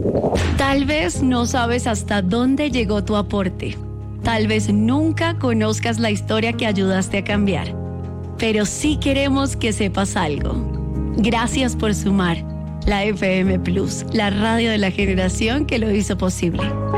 Tal vez no sabes hasta dónde llegó tu aporte. Tal vez nunca conozcas la historia que ayudaste a cambiar. Pero sí queremos que sepas algo. Gracias por sumar. La FM Plus, la radio de la generación que lo hizo posible.